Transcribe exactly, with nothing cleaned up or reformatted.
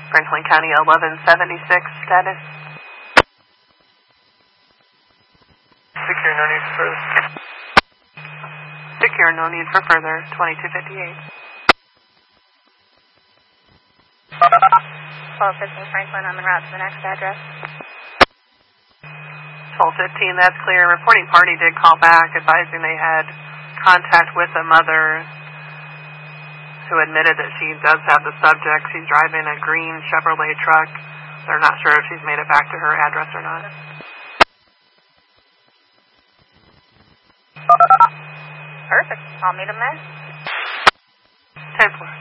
Franklin County eleven seventy-six status. Secure, no need for further. Secure, no need for further. twenty-two fifty-eight. twelve fifteen Franklin, I'm en route to the next address. twelve fifteen, that's clear. Reporting party did call back advising they had contact with the mother who admitted that she does have the subject. She's driving a green Chevrolet truck. They're not sure if she's made it back to her address or not. Perfect. I'll meet him there. ten four.